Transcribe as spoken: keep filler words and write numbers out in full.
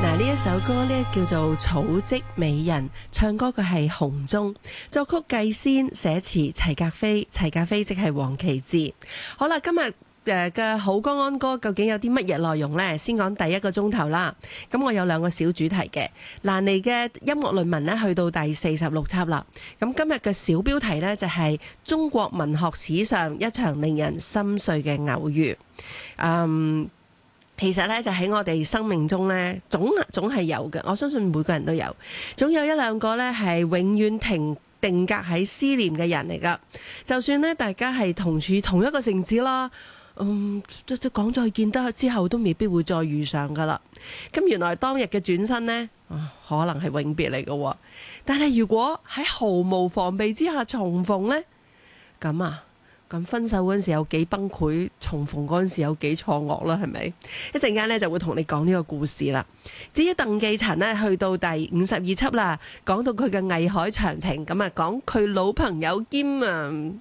嗱，呢一首歌呢叫做《草織美人》，唱歌嘅係洪宗，作曲計先，寫詞齊格飛，齊格飛即係黃琪志。好啦，今日誒嘅好歌安歌究竟有啲乜嘢內容呢？先講第一個鐘頭啦。咁我有兩個小主題嘅，蘭尼嘅音樂論文呢去到第四十六輯啦。咁今日嘅小標題呢，就係中國文學史上一場令人心碎嘅偶遇。嗯。其實咧就喺我哋生命中咧，總總係有嘅。我相信每個人都有，總有一兩個咧係永遠停定格喺思念嘅人嚟噶。就算咧大家係同處同一個城市啦，嗯，都都講再見得之後都未必會再遇上噶啦。咁原來當日嘅轉身呢，啊，可能係永別嚟嘅。但係如果喺毫無防備之下重逢呢，咁啊？咁分手嗰陣時有幾崩潰，重逢嗰陣時有幾錯愕啦，係咪？一陣間咧就會同你講呢個故事啦。至於鄧寄塵呢，去到第五十二輯啦，講到佢嘅藝海長情，咁啊講佢老朋友兼啊